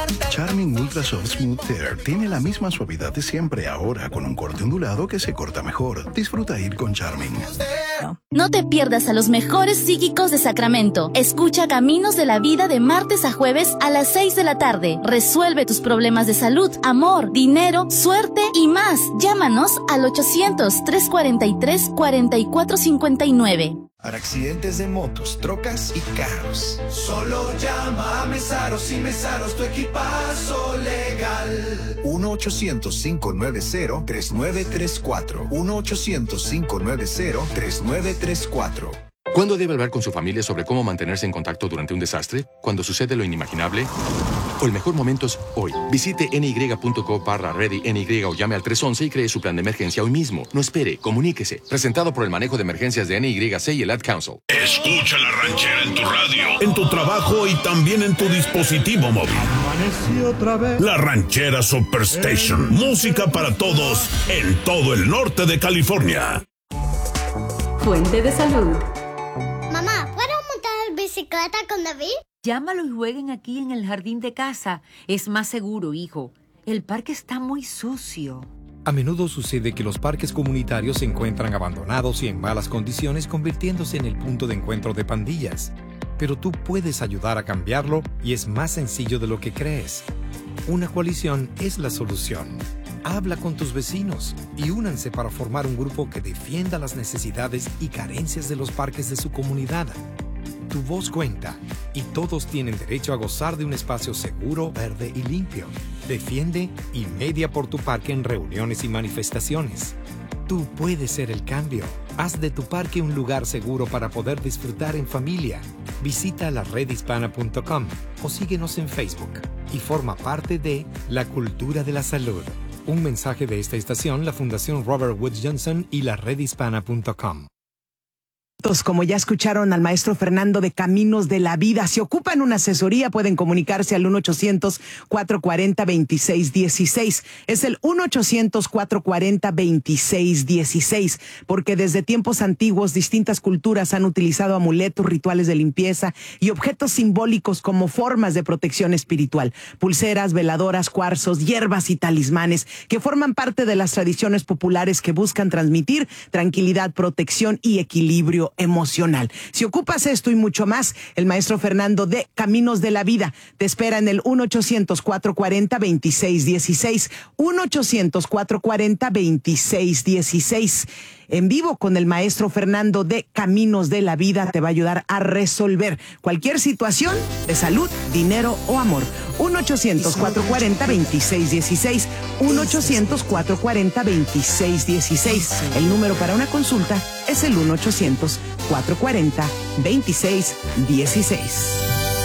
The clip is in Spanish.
Charming Ultra Soft Smooth Tear tiene la misma suavidad de siempre, ahora con un corte ondulado que se corta mejor. Disfruta ir con Charming. No te pierdas a los mejores psíquicos de Sacramento. Escucha Caminos de la Vida de martes a jueves a las 6 de la tarde. Resuelve tus problemas de salud, amor, dinero, suerte y más. Llámanos al 800-343-4459. Para accidentes de motos, trocas y carros. Solo llama a Mesaros y Mesaros, tu equipazo legal. 1-800-590-3934. 1-800-590-3934. ¿Cuándo debe hablar con su familia sobre cómo mantenerse en contacto durante un desastre? ¿Cuando sucede lo inimaginable? O el mejor momento es hoy. Visite ny.co/ready-ny o llame al 311 y cree su plan de emergencia hoy mismo. No espere, comuníquese. Presentado por el manejo de emergencias de NYC y el Ad Council. Escucha la ranchera en tu radio, en tu trabajo y también en tu dispositivo móvil. La Ranchera Superstation. Música para todos en todo el norte de California. Fuente de salud. Mamá, ¿puedo montar bicicleta con David? Llámalo y jueguen aquí en el jardín de casa. Es más seguro, hijo. El parque está muy sucio. A menudo sucede que los parques comunitarios se encuentran abandonados y en malas condiciones, convirtiéndose en el punto de encuentro de pandillas. Pero tú puedes ayudar a cambiarlo y es más sencillo de lo que crees. Una coalición es la solución. Habla con tus vecinos y únanse para formar un grupo que defienda las necesidades y carencias de los parques de su comunidad. Tu voz cuenta y todos tienen derecho a gozar de un espacio seguro, verde y limpio. Defiende y media por tu parque en reuniones y manifestaciones. Tú puedes ser el cambio. Haz de tu parque un lugar seguro para poder disfrutar en familia. Visita laredhispana.com o síguenos en Facebook y forma parte de La Cultura de la Salud. Un mensaje de esta estación, la Fundación Robert Woods Johnson y laredhispana.com. Como ya escucharon al maestro Fernando de Caminos de la Vida, si ocupan una asesoría pueden comunicarse al 1-800-440-2616. Es el 1-800-440-2616, porque desde tiempos antiguos distintas culturas han utilizado amuletos, rituales de limpieza y objetos simbólicos como formas de protección espiritual. Pulseras, veladoras, cuarzos, hierbas y talismanes que forman parte de las tradiciones populares que buscan transmitir tranquilidad, protección y equilibrio emocional. Si ocupas esto y mucho más, el maestro Fernando de Caminos de la Vida te espera en el 1-800-440-2616, 1-800-440-2616. En vivo con el maestro Fernando de Caminos de la Vida te va a ayudar a resolver cualquier situación de salud, dinero o amor. 1-800-440-2616, 1-800-440-2616. El número para una consulta es el 1-800-440-2616.